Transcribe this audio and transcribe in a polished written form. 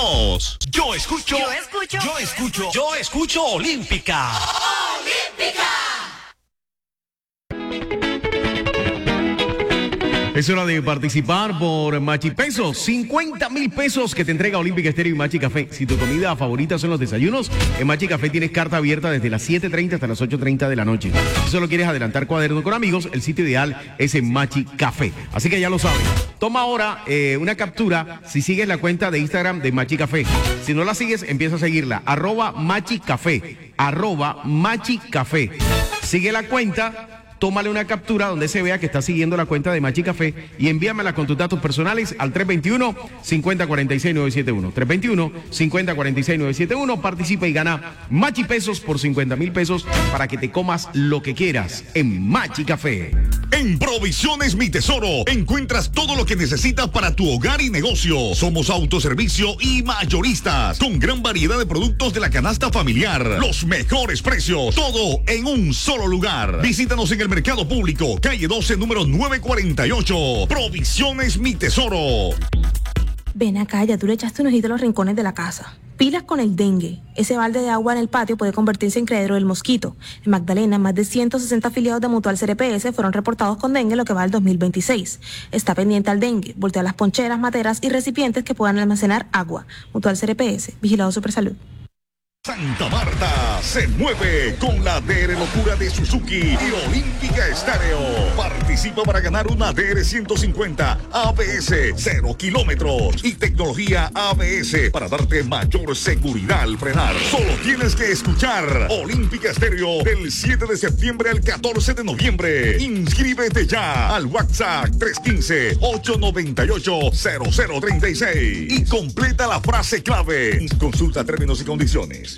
Yo escucho. Yo escucho. Yo escucho. Yo escucho Olímpica. ¡Olímpica! Es hora de participar por Machi Pesos. 50,000 pesos que te entrega Olímpica Estéreo y Machi Café. Si tu comida favorita son los desayunos, en Machi Café tienes carta abierta desde las 7:30 hasta las 8:30 de la noche. Si solo quieres adelantar cuaderno con amigos, el sitio ideal es en Machi Café. Así que ya lo sabes. Toma ahora una captura si sigues la cuenta de Instagram de Machi Café. Si no la sigues, empieza a seguirla. @Machi Café. @Machi Café. Sigue la cuenta. Tómale una captura donde se vea que está siguiendo la cuenta de Machi Café y envíamela con tus datos personales al 321-5046-971. 321-5046-971. Participa y gana Machi Pesos por 50,000 pesos para que te comas lo que quieras en Machi Café. En Provisiones Mi Tesoro encuentras todo lo que necesitas para tu hogar y negocio. Somos autoservicio y mayoristas con gran variedad de productos de la canasta familiar. Los mejores precios, todo en un solo lugar. Visítanos en el Mercado Público, calle 12, número 948. Provisiones Mi Tesoro. Ven acá, ya tú le echaste un ojito a los rincones de la casa. Pilas con el dengue. Ese balde de agua en el patio puede convertirse en criadero del mosquito. En Magdalena, más de 160 afiliados de Mutual CRPS fueron reportados con dengue en lo que va del 2026. Está pendiente al dengue. Voltea las poncheras, materas y recipientes que puedan almacenar agua. Mutual CRPS. Vigilado Supersalud. Santa Marta se mueve con la DR Locura de Suzuki y Olímpica Estéreo. Participa para ganar una DR 150 ABS 0 kilómetros y tecnología ABS para darte mayor seguridad al frenar. Solo tienes que escuchar Olímpica Estéreo del 7 de septiembre al 14 de noviembre. Inscríbete ya al WhatsApp 315-898-0036 y completa la frase clave. Consulta términos y condiciones.